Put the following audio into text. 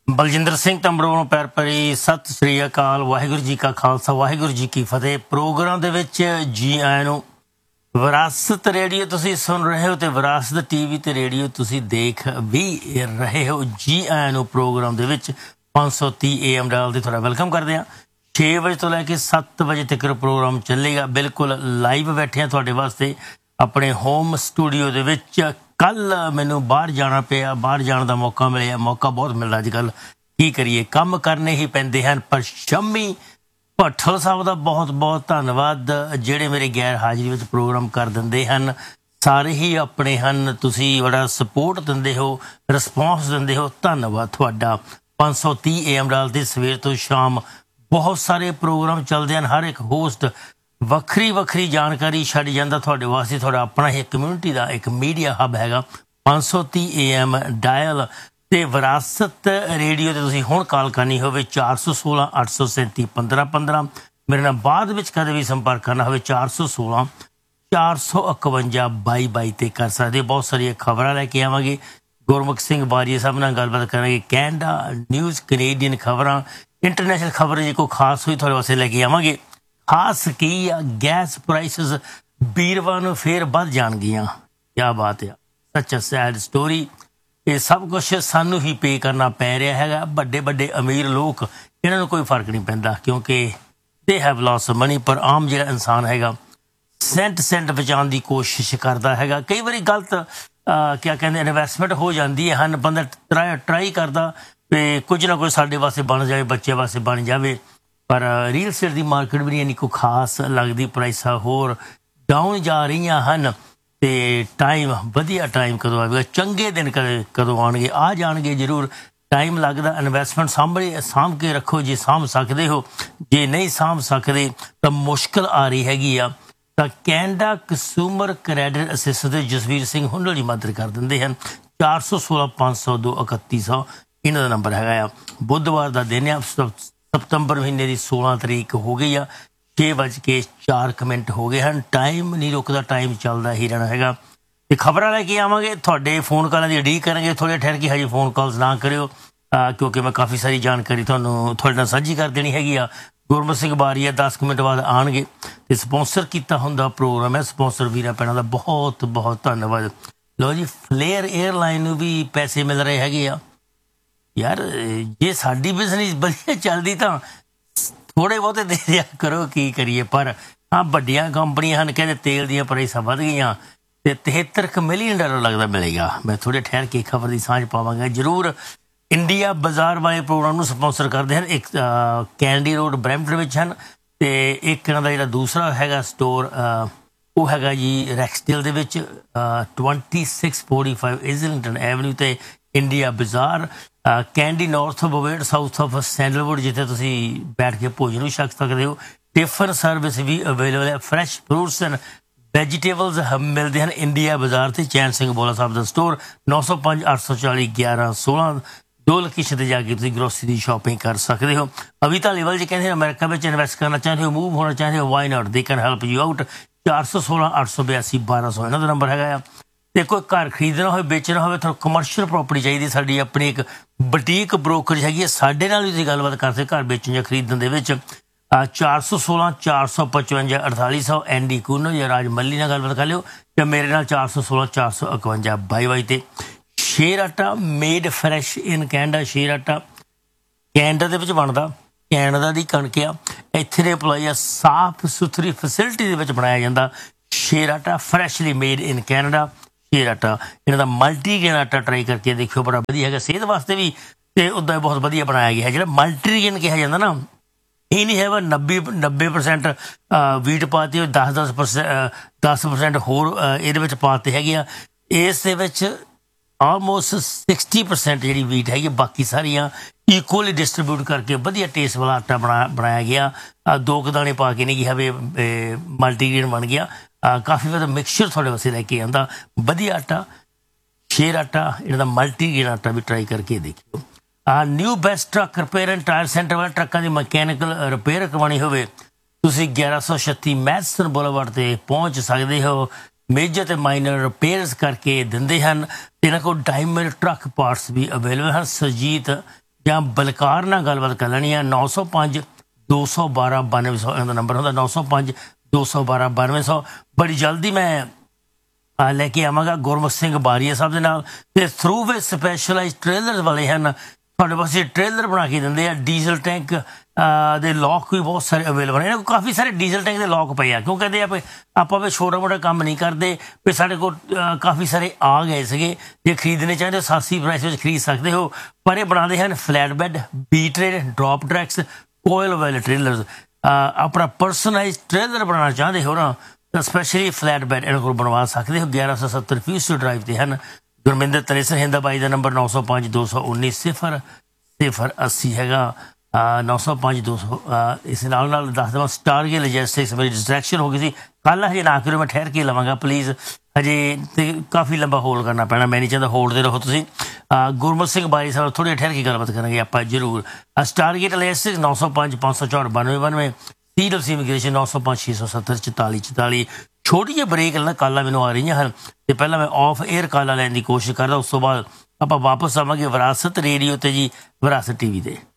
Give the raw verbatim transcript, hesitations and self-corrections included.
ਬਲਜਿੰਦਰ ਸਿੰਘ ਤੰਬਰੂ ਨੂੰ ਪੈਰ ਭਰੀ ਸਤਿ ਸ੍ਰੀ ਅਕਾਲ। ਵਾਹਿਗੁਰੂ ਜੀ ਕਾ ਖਾਲਸਾ, ਵਾਹਿਗੁਰੂ ਜੀ ਕੀ ਫਤਿਹ। ਪ੍ਰੋਗਰਾਮ ਦੇ ਵਿੱਚ ਜੀ ਆਇਆਂ ਨੂੰ। ਵਿਰਾਸਤ ਰੇਡੀਓ ਤੁਸੀਂ ਸੁਣ ਰਹੇ ਹੋ ਤੇ ਵਿਰਾਸਤ ਟੀਵੀ ਤੇ ਰੇਡੀਓ ਤੁਸੀਂ ਦੇਖ ਵੀ ਰਹੇ ਹੋ। ਜੀ ਆਇਆਂ ਨੂੰ ਪ੍ਰੋਗਰਾਮ ਦੇ ਵਿੱਚ ਪੰਜ ਸੌ ਤੀਹ ਏ ਐਮ ਡਾਲ ਦੇ ਤੁਹਾਡਾ ਵੈਲਕਮ ਕਰਦੇ ਹਾਂ। ਛੇ ਵਜੇ ਤੋਂ ਲੈ ਕੇ ਸੱਤ ਵਜੇ ਤੱਕ ਪ੍ਰੋਗਰਾਮ ਚੱਲੇਗਾ। ਬਿਲਕੁਲ ਲਾਈਵ ਬੈਠੇ ਹਾਂ ਤੁਹਾਡੇ ਵਾਸਤੇ ਆਪਣੇ ਹੋਮ ਸਟੂਡੀਓ ਦੇ ਵਿੱਚ। ਕੱਲ ਮੈਨੂੰ ਬਾਹਰ ਜਾਣਾ ਪਿਆ, ਬਾਹਰ ਜਾਣ ਦਾ ਮੌਕਾ ਮਿਲਿਆ। ਮੌਕਾ ਬਹੁਤ ਮਿਲਦਾ ਅੱਜ ਕੱਲ੍ਹ, ਕੀ ਕਰੀਏ, ਕੰਮ ਕਰਨੇ ਹੀ ਪੈਂਦੇ ਹਨ। ਪਰ ਸ਼ੰਮੀ ਭੱਠਲ ਸਾਹਿਬ ਦਾ ਬਹੁਤ ਬਹੁਤ ਧੰਨਵਾਦ, ਜਿਹੜੇ ਮੇਰੇ ਗੈਰ ਹਾਜ਼ਰੀ ਵਿੱਚ ਪ੍ਰੋਗਰਾਮ ਕਰ ਦਿੰਦੇ ਹਨ। ਸਾਰੇ ਹੀ ਆਪਣੇ ਹਨ, ਤੁਸੀਂ ਬੜਾ ਸਪੋਰਟ ਦਿੰਦੇ ਹੋ, ਰਿਸਪੌਂਸ ਦਿੰਦੇ ਹੋ, ਧੰਨਵਾਦ ਤੁਹਾਡਾ। ਪੰਜ ਸੌ ਤੀਹ ਏ ਐਮ ਡਾਲ ਤੇ ਸਵੇਰ ਤੋਂ ਸ਼ਾਮ ਬਹੁਤ ਸਾਰੇ ਪ੍ਰੋਗਰਾਮ ਚੱਲਦੇ ਹਨ। ਹਰ ਇੱਕ ਹੋਸਟ ਵੱਖਰੀ ਵੱਖਰੀ ਜਾਣਕਾਰੀ ਛੱਡ ਜਾਂਦਾ ਤੁਹਾਡੇ ਵਾਸਤੇ। ਤੁਹਾਡਾ ਆਪਣਾ ਹੀ ਕਮਿਊਨਿਟੀ ਦਾ ਇੱਕ ਮੀਡੀਆ ਹੱਬ ਹੈਗਾ ਪੰਜ ਸੌ ਤੀਹ ਏ ਐਮ ਡਾਇਲ ਤੇ ਵਿਰਾਸਤ ਰੇਡੀਓ ਤੇ ਤੁਸੀਂ ਹੁਣ ਕਾਲ ਕਰਨੀ ਹੋਵੇ ਚਾਰ ਸੌ ਸੋਲਾਂ ਅੱਠ ਸੌ ਸੈਂਤੀ ਪੰਦਰਾਂ ਪੰਦਰਾਂ। ਮੇਰੇ ਨਾਲ ਬਾਅਦ ਵਿੱਚ ਕਦੇ ਵੀ ਸੰਪਰਕ ਕਰਨਾ ਹੋਵੇ ਚਾਰ ਸੌ ਸੋਲਾਂ ਚਾਰ ਸੌ ਇਕਵੰਜਾ ਬਾਈ ਬਾਈ ਤੇ ਕਰ ਸਕਦੇ। ਬਹੁਤ ਸਾਰੀਆਂ ਖਬਰਾਂ ਲੈ ਕੇ ਆਵਾਂਗੇ। ਗੁਰਮੁਖ ਸਿੰਘ ਬਾਰੀਆ ਸਾਹਿਬ ਨਾਲ ਗੱਲਬਾਤ ਕਰਾਂਗੇ। ਕੈਨੇਡਾ ਨਿਊਜ਼, ਕੈਨੇਡੀਅਨ ਖਬਰਾਂ, ਇੰਟਰਨੈਸ਼ਨਲ ਖਬਰ ਜੇ ਕੋਈ ਖਾਸ ਹੋਈ ਤੁਹਾਡੇ ਵਾਸਤੇ ਲੈ ਕੇ ਆਵਾਂਗੇ। ਖਾਸ ਕੀ ਆ, ਗੈਸ ਪ੍ਰਾਈਸਿਸ ਵੀਰਵਾਰ ਨੂੰ ਫੇਰ ਵੱਧ ਜਾਣਗੀਆਂ। ਕਿਆ ਬਾਤ ਆ, ਸੱਚ ਸੈਡ ਸਟੋਰੀ। ਇਹ ਸਭ ਕੁਛ ਸਾਨੂੰ ਹੀ ਪੇ ਕਰਨਾ ਪੈ ਰਿਹਾ ਹੈਗਾ। ਵੱਡੇ ਵੱਡੇ ਅਮੀਰ ਲੋਕ, ਇਹਨਾਂ ਨੂੰ ਕੋਈ ਫਰਕ ਨਹੀਂ ਪੈਂਦਾ ਕਿਉਂਕਿ ਦੇ ਹੈਵ ਲੋਸ ਮਨੀ। ਪਰ ਆਮ ਜਿਹੜਾ ਇਨਸਾਨ ਹੈਗਾ ਸੈਂਟ ਸੈਂਟ ਬਚਾਉਣ ਦੀ ਕੋਸ਼ਿਸ਼ ਕਰਦਾ ਹੈਗਾ। ਕਈ ਵਾਰੀ ਗਲਤ ਕਿਆ ਕਹਿੰਦੇ ਇਨਵੈਸਟਮੈਂਟ ਹੋ ਜਾਂਦੀ ਹੈ ਹਨ। ਬੰਦਾ ਟਰਾਈ ਟਰਾਈ ਕਰਦਾ ਵੀ ਕੁਝ ਨਾ ਕੁਝ ਸਾਡੇ ਵਾਸਤੇ ਬਣ ਜਾਵੇ, ਬੱਚੇ ਵਾਸਤੇ ਬਣ ਜਾਵੇ। ਪਰ ਰੀਅਲ ਸਟੇਟ ਦੀ ਮਾਰਕੀਟ ਵੀ ਨਹੀਂ ਇੰਨੀ ਕੋਈ ਖਾਸ ਲੱਗਦੀ। ਪ੍ਰਾਈਸਾਂ ਹੋਰ ਡਾਊਨ ਜਾ ਰਹੀਆਂ ਹਨ ਤੇ ਟਾਈਮ ਵਧੀਆ ਟਾਈਮ ਕਦੋਂ ਆਵੇਗਾ, ਚੰਗੇ ਦਿਨ ਕਦੇ ਕਦੋਂ ਆਉਣਗੇ, ਆ ਜਾਣਗੇ ਜ਼ਰੂਰ। ਟਾਈਮ ਲੱਗਦਾ। ਇਨਵੈਸਟਮੈਂਟ ਸਾਂਭੇ ਸਾਂਭ ਕੇ ਰੱਖੋ ਜੇ ਸਾਂਭ ਸਕਦੇ ਹੋ। ਜੇ ਨਹੀਂ ਸਾਂਭ ਸਕਦੇ ਤਾਂ ਮੁਸ਼ਕਿਲ ਆ ਰਹੀ ਹੈਗੀ ਆ। ਤਾਂ Canada consumer credit assistant Jasvir Singh Hundal ਜੀ ਮਦਦ ਕਰ ਦਿੰਦੇ ਹਨ। ਚਾਰ ਸੌ ਸੋਲਾਂ ਪੰਜ ਸੌ ਦੋ ਇਕੱਤੀ ਸੌ ਇਹਨਾਂ ਦਾ ਨੰਬਰ ਹੈਗਾ ਆ। ਬੁੱਧਵਾਰ ਦਾ ਦਿਨ ਆ, ਸਤੰਬਰ ਮਹੀਨੇ ਦੀ ਸੋਲਾਂ ਤਰੀਕ ਹੋ ਗਈ ਆ। ਛੇ ਵੱਜ ਕੇ ਚਾਰ ਕੁ ਮਿੰਟ ਹੋ ਗਏ ਹਨ। ਟਾਈਮ ਨਹੀਂ ਰੁਕਦਾ, ਟਾਈਮ ਚੱਲਦਾ ਹੀ ਰਹਿਣਾ ਹੈਗਾ। ਤੇ ਖਬਰਾਂ ਲੈ ਕੇ ਆਵਾਂਗੇ। ਤੁਹਾਡੇ ਫੋਨ ਕਾਲਾਂ ਦੀ ਉਡੀਕ ਕਰਾਂਗੇ। ਥੋੜ੍ਹੇ ਠਹਿਰ ਕੇ ਹਜੇ ਫੋਨ ਕਾਲਸ ਨਾ ਕਰਿਓ ਕਿਉਂਕਿ ਮੈਂ ਕਾਫੀ ਸਾਰੀ ਜਾਣਕਾਰੀ ਤੁਹਾਨੂੰ ਤੁਹਾਡੇ ਨਾਲ ਸਾਂਝੀ ਕਰ ਦੇਣੀ ਹੈਗੀ ਆ। ਗੁਰਮੁਖ ਸਿੰਘ ਬਾਰੀਆ ਦਸ ਕੁ ਮਿੰਟ ਬਾਅਦ ਆਉਣਗੇ ਤੇ ਸਪੋਂਸਰ ਕੀਤਾ ਹੁੰਦਾ ਪ੍ਰੋਗਰਾਮ ਹੈ। ਸਪੋਂਸਰ ਵੀਰਾਂ ਭੈਣਾਂ ਦਾ ਬਹੁਤ ਬਹੁਤ ਧੰਨਵਾਦ। ਲਓ ਜੀ, ਫਲੇਅਰ ਏਅਰਲਾਈਨ ਨੂੰ ਵੀ ਪੈਸੇ ਮਿਲ ਰਹੇ ਹੈਗੇ ਆ। ਯਾਰ ਜੇ ਸਾਡੀ ਬਿਜ਼ਨਸ ਵਧੀਆ ਚੱਲਦੀ ਤਾਂ ਥੋੜ੍ਹੇ ਬਹੁਤੇ ਦੇ ਦਿਆ ਕਰੋ, ਕੀ ਕਰੀਏ। ਪਰ ਹਾਂ, ਵੱਡੀਆਂ ਕੰਪਨੀਆਂ ਹਨ, ਕਹਿੰਦੇ ਤੇਲ ਦੀਆਂ ਪ੍ਰਾਈਸਾਂ ਵੱਧ ਗਈਆਂ ਤੇ ਤਿਹੱਤਰ ਕੁ ਮਿਲੀਅਨ ਡਾਲਰ ਲੱਗਦਾ ਮਿਲੇਗਾ। ਮੈਂ ਥੋੜ੍ਹੇ ਠਹਿਰ ਕੇ ਖਬਰ ਦੀ ਸਾਂਝ ਪਾਵਾਂਗਾ ਜ਼ਰੂਰ। ਇੰਡੀਆ ਬਾਜ਼ਾਰ ਵਾਲੇ ਪ੍ਰੋਗਰਾਮ ਨੂੰ ਸਪੋਂਸਰ ਕਰਦੇ ਹਨ। ਇੱਕ ਕੈਂਡੀ ਰੋਡ ਬਰੈਂਪਟਨ ਵਿੱਚ ਹਨ ਤੇ ਇੱਕ ਇਹਨਾਂ ਦਾ ਜਿਹੜਾ ਦੂਸਰਾ ਹੈਗਾ ਸਟੋਰ ਉਹ ਹੈਗਾ ਜੀ ਰੈਕਸਡੇਲ ਦੇ ਵਿੱਚ twenty six forty five ਇਜ਼ਲਿੰਗਟਨ avenue ਤੇ ਇੰਡੀਆ ਬਾਜ਼ਾਰ। Candy north of ਬਵੇਟ, south of sandalwood, ਜਿੱਥੇ ਤੁਸੀਂ ਬੈਠ ਕੇ ਭੋਜਨ ਵੀ ਛਕ ਸਕਦੇ ਹੋ। ਟਿਫਨ ਸਰਵਿਸ ਵੀ ਅਵੇਲੇਬਲ ਹੈ। ਫਰੈਸ਼ ਫਰੂਟਸ ਐਂਡ ਵੈਜੀਟੇਬਲਸ ਮਿਲਦੇ ਹਨ ਇੰਡੀਆ ਬਾਜ਼ਾਰ ਤੇ ਚੈਨ ਸਿੰਘ ਬੋਲਾ ਸਾਹਿਬ ਦਾ ਸਟੋਰ। ਨੌ ਸੌ ਪੰਜ ਅੱਠ ਸੌ ਚਾਲੀ ਗਿਆਰਾਂ ਸੋਲਾਂ ਦੋ ਲੋਕੇਸ਼ਨ ਤੇ ਜਾ ਕੇ ਤੁਸੀਂ ਗਰੋਸਰੀ ਦੀ ਸ਼ਾਪਿੰਗ ਕਰ ਸਕਦੇ ਹੋ। ਅਭੀ ਧਾਲੀਵਾਲ ਜੀ ਕਹਿੰਦੇ ਅਮਰੀਕਾ ਵਿੱਚ ਇਨਵੈਸਟ ਕਰਨਾ ਚਾਹੁੰਦੇ ਹੋ, ਮੂਵ ਹੋਣਾ ਚਾਹੁੰਦੇ ਹੋ, why not, they can help you out. ਚਾਰ ਸੌ ਸੋਲਾਂ ਅੱਠ ਸੌ ਬਿਆਸੀ ਬਾਰਾਂ ਸੌ ਇਹਨਾਂ ਦਾ ਨੰਬਰ ਹੈਗਾ ਆ। ਤੇ ਕੋਈ ਘਰ ਖਰੀਦਣਾ ਹੋਵੇ, ਵੇਚਣਾ ਹੋਵੇ, ਤੁਹਾਨੂੰ ਕਮਰਸ਼ੀਅਲ ਪ੍ਰੋਪਰਟੀ ਚਾਹੀਦੀ, ਸਾਡੀ ਆਪਣੀ ਇੱਕ ਬੁਟੀਕ ਬ੍ਰੋਕਰੇਜ ਹੈਗੀ ਹੈ। ਸਾਡੇ ਨਾਲ ਵੀ ਤੁਸੀਂ ਗੱਲਬਾਤ ਕਰ ਸਕਦੇ ਘਰ ਵੇਚਣ ਜਾਂ ਖਰੀਦਣ ਦੇ ਵਿੱਚ। ਚਾਰ ਸੌ ਸੋਲਾਂ ਚਾਰ ਸੌ ਪਚਵੰਜਾ ਅੜਤਾਲੀ ਸੌ ਐਂਡੀ ਕੂਨੋ ਜਾਂ ਰਾਜ ਮੱਲੀ ਨਾਲ ਗੱਲਬਾਤ ਕਰ ਲਿਓ ਜਾਂ ਮੇਰੇ ਨਾਲ ਚਾਰ ਸੌ ਸੋਲਾਂ ਚਾਰ ਸੌ ਇਕਵੰਜਾ ਬਾਈ ਬਾਈ ਤੇ। ਸ਼ੇਰ ਆਟਾ ਮੇਡ ਫਰੈਸ਼ ਇਨ ਕੈਨੇਡਾ। ਸ਼ੇਰ ਆਟਾ ਕੈਨੇਡਾ ਦੇ ਵਿੱਚ ਬਣਦਾ, ਕੈਨੇਡਾ ਦੀ ਕਣਕ ਆ, ਇੱਥੇ ਦੇ ਐਮਪਲਾਈ ਆ, ਸਾਫ਼ ਸੁਥਰੀ ਫੈਸਿਲਿਟੀ ਦੇ ਵਿੱਚ ਬਣਾਇਆ ਜਾਂਦਾ। ਸ਼ੇਰ ਆਟਾ ਫਰੈਸ਼ਲੀ ਮੇਡ ਇਨ ਕੈਨੇਡਾ। ਸ਼ੇਰ ਆਟਾ ਇਹਨਾਂ ਦਾ ਮਲਟੀਗ੍ਰੇਨ ਆਟਾ ਟਰਾਈ ਕਰਕੇ ਦੇਖਿਓ, ਬੜਾ ਵਧੀਆ ਹੈਗਾ ਸਿਹਤ ਵਾਸਤੇ ਵੀ ਤੇ ਉੱਦਾਂ ਬਹੁਤ ਵਧੀਆ ਬਣਾਇਆ ਗਿਆ ਹੈ। ਜਿਹੜਾ ਮਲਟੀਗ੍ਰੇਨ ਕਿਹਾ ਜਾਂਦਾ ਨਾ, ਇਹ ਨਹੀਂ ਹੈਗਾ ਨੱਬੇ ਨੱਬੇ ਪਰਸੈਂਟ ਵੀਟ ਪਾਤੀ, ਦਸ ਦਸ ਪਰਸੈਂਟ ਦਸ ਪਰਸੈਂਟ ਹੋਰ ਇਹਦੇ ਵਿੱਚ ਪਾਤੇ ਹੈਗੇ ਆ। ਇਸ ਦੇ ਵਿੱਚ ਆਲਮੋਸਟ ਸਿਕਸਟੀ ਪਰਸੈਂਟ ਜਿਹੜੀ ਵੀਟ ਹੈਗੀ, ਬਾਕੀ ਸਾਰੀਆਂ ਇਕੁਅਲੀ ਡਿਸਟਰੀਬਿਊਟ ਕਰਕੇ ਵਧੀਆ ਟੇਸਟ ਵਾਲਾ ਆਟਾ ਬਣਾ ਬਣਾਇਆ ਗਿਆ। ਦੋ ਕੁ ਦਾਣੇ ਪਾ ਕੇ ਨਹੀਂ ਕਿਹਾ ਵੀ ਮਲਟੀਗ੍ਰੇਨ ਬਣ ਗਿਆ। ਕਾਫੀ ਵਧੀਆ ਮਿਕਸਚਰ ਤੁਹਾਡੇ ਵਾਸਤੇ ਲੈ ਕੇ ਆਉਂਦਾ, ਵਧੀਆ ਆਟਾ। ਸ਼ੇਰ ਆਟਾ ਇਹਨਾਂ ਦਾ ਮਲਟੀਗ੍ਰੇਨ ਆਟਾ ਵੀ ਟਰਾਈ ਕਰਕੇ ਦੇਖਿਓ। New best truck repair and tyre centre ਵਾਲੇ ਟਰੱਕਾਂ ਦੀ ਮਕੈਨੀਕਲ ਰਿਪੇਅਰ ਕਰਵਾਉਣੀ ਹੋਵੇ ਤੁਸੀਂ ਗਿਆਰਾਂ ਸੌ ਛੱਤੀ ਮੈਸਨ ਬੋਲੇਵਾਰਡ 'ਤੇ ਪਹੁੰਚ ਸਕਦੇ ਹੋ। ਮੇਜਰ ਅਤੇ ਮਾਈਨਰ ਰਿਪੇਅਰਸ ਕਰਕੇ ਦਿੰਦੇ ਹਨ। ਇਹਨਾਂ ਕੋਲ ਡਾਇਮੰਡ ਟਰੱਕ ਪਾਰਟਸ ਵੀ ਅਵੇਲੇਬਲ ਹਨ। ਸੁਰਜੀਤ ਜਾਂ ਬਲਕਾਰ ਨਾਲ ਗੱਲਬਾਤ ਕਰ ਲੈਣੀ ਆ। ਨੌ ਸੌ ਪੰਜ ਦੋ ਸੌ ਬਾਰਾਂ ਬਾਨਵੇਂ ਸੌ ਇਹਨਾਂ ਦਾ ਨੰਬਰ ਹੁੰਦਾ, ਨੌ ਸੌ ਪੰਜ ਦੋ ਸੌ ਬਾਰਾਂ ਬਾਨਵੇਂ ਸੌ। ਬੜੀ ਜਲਦੀ ਮੈਂ ਆ ਲੈ ਕੇ ਆਵਾਂਗਾ ਗੁਰਮੁਖ ਸਿੰਘ ਬਾਰੀਆ ਸਾਹਿਬ ਦੇ ਨਾਲ, ਤੇ ਥਰੂ ਵੇ ਸਪੈਸ਼ਲਾਈਜ਼ ਟ੍ਰੇਲਰ ਵਾਲੇ ਹਨ, ਤੁਹਾਡੇ ਪਾਸੇ ਟ੍ਰੇਲਰ ਬਣਾ ਕੇ ਦਿੰਦੇ ਆ। ਡੀਜ਼ਲ ਟੈਂਕ ਦੇ ਲੋਕ ਵੀ ਬਹੁਤ ਸਾਰੇ ਅਵੇਲੇਬਲ ਨੇ, ਇਹਨਾਂ ਕੋਲ ਕਾਫੀ ਸਾਰੇ ਡੀਜ਼ਲ ਟੈਂਕ ਦੇ ਲੋਕ ਪਏ ਆ, ਕਿਉਂ ਕਹਿੰਦੇ ਆ ਵੀ ਆਪਾਂ ਵੀ ਛੋਟਾ ਮੋਟਾ ਕੰਮ ਨਹੀਂ ਕਰਦੇ, ਵੀ ਸਾਡੇ ਕੋਲ ਕਾਫੀ ਸਾਰੇ ਆ ਗਏ ਸੀਗੇ, ਜੇ ਖਰੀਦਣੇ ਚਾਹੁੰਦੇ ਹੋ ਸਾਸੀ ਪ੍ਰਾਈਸ ਵਿੱਚ ਖਰੀਦ ਸਕਦੇ ਹੋ। ਪਰ ਇਹ ਬਣਾਉਂਦੇ ਹਨ flat bed, B train, drop tracks, ਕੋਇਲ ਵਾਲੇ ਟ੍ਰੇਲਰ। ਆਪਣਾ ਪਰਸਨਲਾਈਜ਼ ਟ੍ਰੇਲਰ ਬਣਾਉਣਾ ਚਾਹੁੰਦੇ ਹੋ ਨਾ, ਤਾਂ ਸਪੈਸ਼ਲੀ ਫਲੈਟ ਬੈੱਡ ਇਹਨਾਂ ਕੋਲ ਬਣਵਾ ਸਕਦੇ ਹੋ। ਗਿਆਰਾਂ ਸੌ ਸੱਤਰ ਫਿਊਸਲ ਡਰਾਈਵ 'ਤੇ ਹਨ। ਗੁਰਮਿੰਦਰ ਤਲੇਸਰ ਹਿੰਦਾ ਬਾਈ ਦਾ ਨੰਬਰ ਨੌ ਸੌ ਪੰਜ ਦੋ ਸੌ ਉੱਨੀ ਸਿਫਰ ਸਿਫਰ ਅੱਸੀ ਹੈਗਾ, ਨੌ ਸੌ ਪੰਜ ਦੋ ਸੌ। ਇਸ ਨਾਲ ਨਾਲ ਦੱਸ ਦੇਵਾਂ ਸਟਾਰਗੇ ਲਜੈਸਟਿਕਸ, ਮੇਰੀ ਡਿਸਟਰੈਕਸ਼ਨ ਹੋ ਗਈ ਸੀ ਕੱਲ੍ਹ, ਹਜੇ ਨਾ ਕਰੋ, ਮੈਂ ਠਹਿਰ ਕੇ ਲਵਾਂਗਾ ਪਲੀਜ਼, ਹਜੇ ਤੇ ਕਾਫੀ ਲੰਬਾ ਹੋਲਡ ਕਰਨਾ ਪੈਣਾ, ਮੈਂ ਨਹੀਂ ਚਾਹੁੰਦਾ ਹੋਲਡ 'ਤੇ ਰਹੋ ਤੁਸੀਂ। ਗੁਰਮੁਖ ਸਿੰਘ ਬਾਰੀ ਸਾਹਿਬ ਥੋੜ੍ਹੀ ਠਹਿਰ ਕੇ ਗੱਲਬਾਤ ਕਰਾਂਗੇ ਆਪਾਂ ਜ਼ਰੂਰ। ਸਟਾਰਗੇਟ ਲਜੈਸਟਿਕਸ ਨੌ ਸੌ ਪੰਜ ਪੰਜ ਸੌ ਚੌਂਹਠ ਬਾਨਵੇਂ ਬਾਨਵੇਂ, ਸੀ ਡਬਲਯੂ ਇਮੀਗ੍ਰੇਸ਼ਨ ਨੌ ਸੌ ਪੰਜ ਛੇ ਸੌ ਸੱਤਰ ਚੁਤਾਲੀ ਚੁਤਾਲੀ। ਛੋਟੀ ਜਿਹੀ ਬ੍ਰੇਕ ਨਾਲ ਕਾਲਾਂ ਮੈਨੂੰ ਆ ਰਹੀਆਂ ਹਨ, ਤੇ ਪਹਿਲਾਂ ਮੈਂ ਆਫ ਏਅਰ ਕਾਲਾਂ ਲੈਣ ਦੀ ਕੋਸ਼ਿਸ਼ ਕਰਦਾ, ਉਸ ਤੋਂ ਬਾਅਦ ਆਪਾਂ ਵਾਪਸ ਆਵਾਂਗੇ ਵਿਰਾਸਤ ਰੇਡੀਓ 'ਤੇ ਜੀ, ਵਿਰਾਸਤ ਟੀ ਵੀ 'ਤੇ।